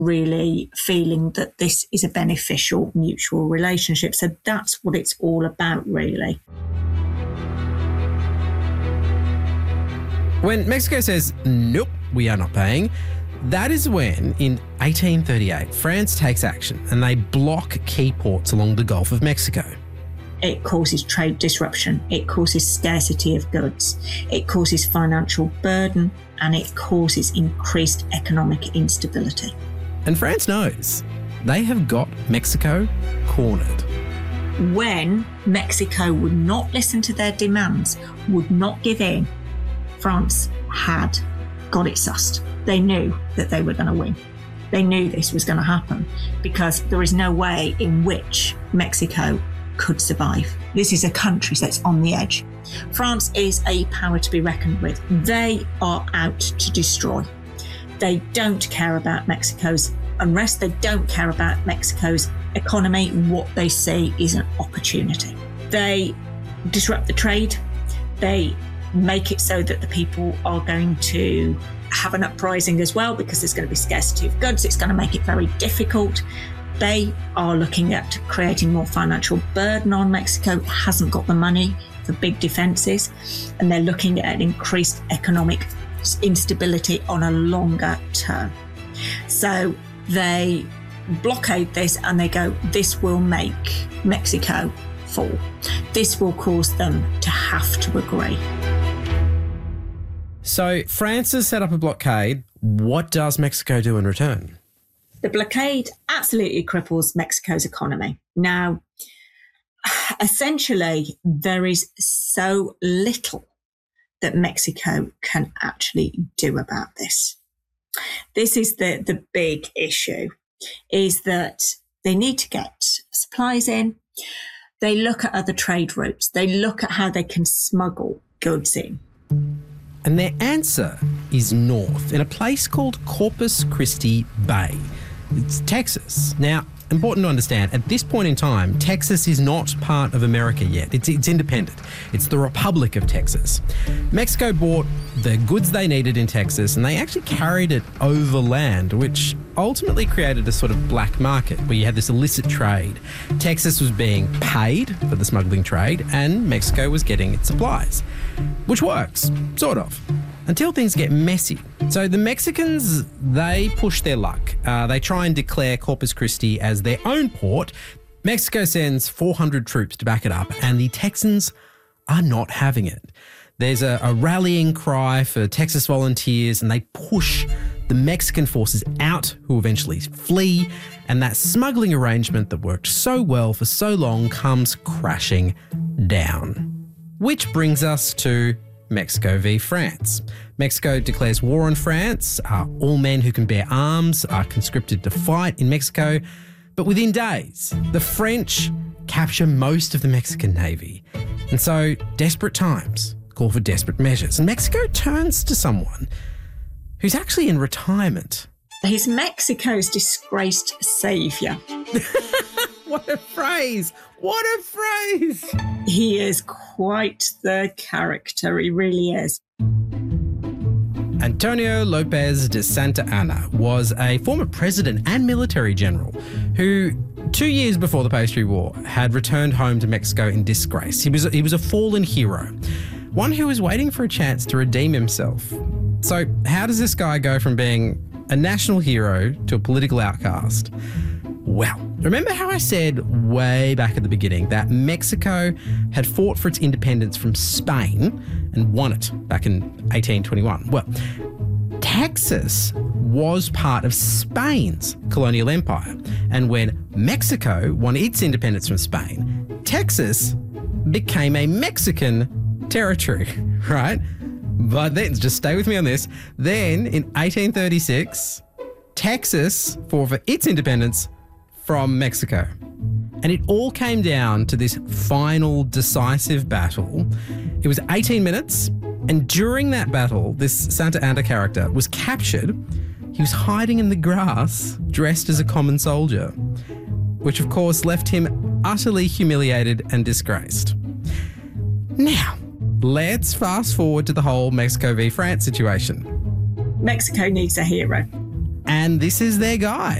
really feeling that this is a beneficial mutual relationship. So that's what it's all about, really. When Mexico says, nope, we are not paying, that is when, in 1838, France takes action and they block key ports along the Gulf of Mexico. It causes trade disruption, it causes scarcity of goods, it causes financial burden, and it causes increased economic instability. And France knows they have got Mexico cornered. When Mexico would not listen to their demands, would not give in, France had got it sussed. They knew that they were going to win. They knew this was going to happen because there is no way in which Mexico could survive. This is a country that's on the edge. France is a power to be reckoned with. They are out to destroy. They don't care about Mexico's unrest. They don't care about Mexico's economy. What they see is an opportunity. They disrupt the trade. They make it so that the people are going to have an uprising as well because there's going to be scarcity of goods. It's going to make it very difficult. They are looking at creating more financial burden on Mexico. It hasn't got the money for big defences, and they're looking at increased economic instability on a longer term. So they blockade this and they go, this will make Mexico fall. This will cause them to have to agree. So France has set up a blockade. What does Mexico do in return? The blockade absolutely cripples Mexico's economy. Now, essentially, there is so little that Mexico can actually do about this. This is the big issue, is that they need to get supplies in. They look at other trade routes. They look at how they can smuggle goods in. And their answer is north, in a place called Corpus Christi Bay. It's Texas. Now, important to understand, at this point in time, Texas is not part of America yet. It's independent. It's the Republic of Texas. Mexico bought the goods they needed in Texas and they actually carried it overland, which ultimately created a sort of black market where you had this illicit trade. Texas was being paid for the smuggling trade and Mexico was getting its supplies, which works, sort of, until things get messy. So the Mexicans, they push their luck. They try and declare Corpus Christi as their own port. Mexico sends 400 troops to back it up, and the Texans are not having it. There's a rallying cry for Texas volunteers, and they push the Mexican forces out, who eventually flee, and that smuggling arrangement that worked so well for so long comes crashing down. Which brings us to Mexico v France. Mexico declares war on France. All men who can bear arms are conscripted to fight in Mexico. But within days, the French capture most of the Mexican Navy. And so desperate times call for desperate measures. And Mexico turns to someone who's actually in retirement. He's Mexico's disgraced saviour. What a phrase! What a phrase! He is quite the character, he really is. Antonio Lopez de Santa Anna was a former president and military general who, 2 years before the Pastry War, had returned home to Mexico in disgrace. He was a fallen hero, one who was waiting for a chance to redeem himself. So how does this guy go from being a national hero to a political outcast? Well, remember how I said way back at the beginning that Mexico had fought for its independence from Spain and won it back in 1821? Well, Texas was part of Spain's colonial empire. And when Mexico won its independence from Spain, Texas became a Mexican territory, right? But then, just stay with me on this, then in 1836, Texas fought for its independence from Mexico. And it all came down to this final decisive battle. It was 18 minutes, and during that battle, this Santa Anna character was captured. He was hiding in the grass, dressed as a common soldier, which of course left him utterly humiliated and disgraced. Now, let's fast forward to the whole Mexico v France situation. Mexico needs a hero. And this is their guy.